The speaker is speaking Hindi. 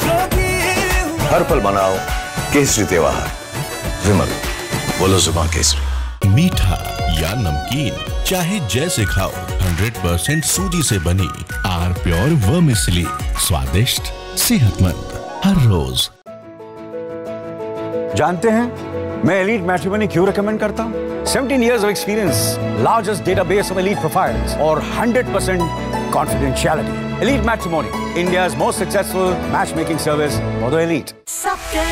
हर पल मनाओ केसरी त्योहार। विमल, बोलो जुबान केसरी। मीठा या नमकीन, चाहे जैसे खाओ, 100% सूजी से बनी आर प्योर वर्मिसेली, स्वादिष्ट, सेहतमंद हर रोज। जानते हैं मैं एलीट मैट्रिमोनी क्यों रेकमेंड करता हूं? 17 years of experience, largest database of elite profiles और 100% confidentiality. Elite Matrimony, India's most successful matchmaking service for the elite.